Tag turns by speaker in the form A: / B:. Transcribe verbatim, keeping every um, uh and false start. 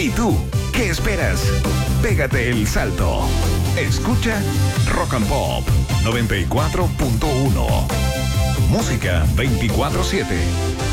A: ¿Y tú? ¿Qué esperas? Pégate el salto. Escucha Rock and Pop noventa y cuatro punto uno. Música veinticuatro siete.